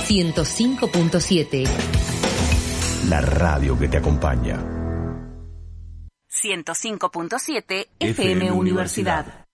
105.7. La radio que te acompaña. 105.7 FM Universidad.